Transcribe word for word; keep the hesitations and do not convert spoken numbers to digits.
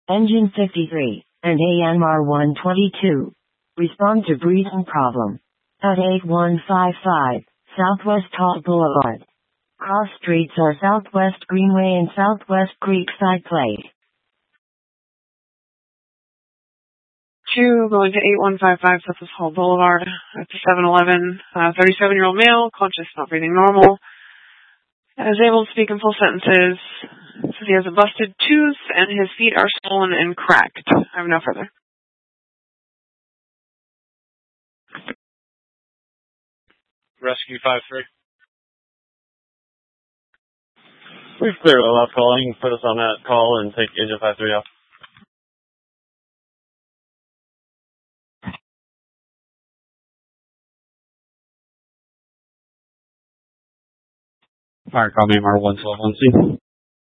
Engine fifty-three, and A M R one twenty-two. Respond to breathing problem. At eight one five five, Southwest Toll Boulevard. Cross streets are Southwest Greenway and Southwest Creekside Place. Two, going to eight one five five Southwest Hall Boulevard. That's a seven eleven, uh, thirty-seven-year-old male, conscious, not breathing normal. Is able to speak in full sentences. Says he has a busted tooth and his feet are swollen and cracked. I have no further. Rescue five three. We've cleared the left call. You can put us on that call and take Agent five three off. Fire call me M R one twelve one C.